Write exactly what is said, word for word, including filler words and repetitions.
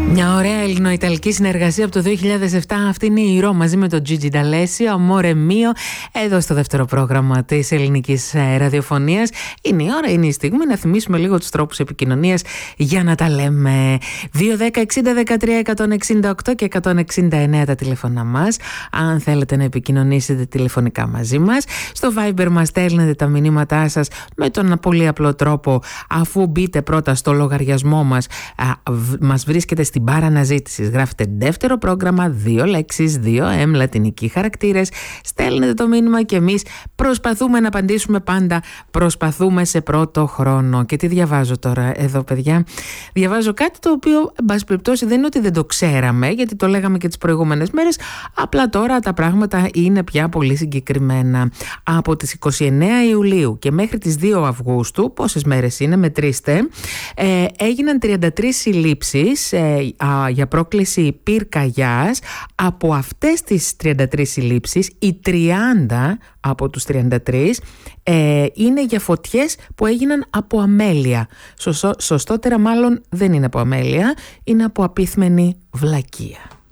Μια ωραία ελληνοϊταλική συνεργασία από το δύο χιλιάδες επτά. Αυτή είναι η Ρο μαζί με τον Gigi D'Alessio, Amore Mio, εδώ στο δεύτερο πρόγραμμα της ελληνικής ραδιοφωνίας. Είναι η ώρα, είναι η στιγμή να θυμίσουμε λίγο τους τρόπους επικοινωνίας για να τα λέμε. δύο δέκα εξήντα δεκατρία εκατόν εξήντα οκτώ και εκατόν εξήντα εννέα τα τηλέφωνα μας. Αν θέλετε να επικοινωνήσετε τηλεφωνικά μαζί μας, στο Viber μας στέλνετε τα μηνύματά σας με τον πολύ απλό τρόπο. Αφού μπείτε πρώτα στο λογαριασμό μας, α, β, μας βρίσκεται στην μπάρα αναζήτησης, γράφετε δεύτερο πρόγραμμα, δύο λέξεις, δύο εμ, λατινικοί χαρακτήρες, στέλνετε το μήνυμα και εμείς προσπαθούμε να απαντήσουμε πάντα, προσπαθούμε σε πρώτο χρόνο. Και τι διαβάζω τώρα εδώ, παιδιά? Διαβάζω κάτι το οποίο, εν πάση περιπτώσει, δεν είναι ότι δεν το ξέραμε, γιατί το λέγαμε και τις προηγούμενες μέρες, απλά τώρα τα πράγματα είναι πια πολύ συγκεκριμένα. Από τις είκοσι εννέα Ιουλίου και μέχρι τις δύο Αυγούστου, πόσες μέρες είναι, μετρήστε, ε, έγιναν τριάντα τρεις συλλήψεις ε, α, για πρόκληση πυρκαγιάς. Από αυτές τις τριάντα τρεις συλλήψεις, οι τριάντα από τους τριάντα τρεις ε, είναι για φωτιές που έγιναν από αμέλεια. Σωστό, σωστότερα μάλλον δεν είναι από αμέλεια, είναι από απίθμενη βλακεία.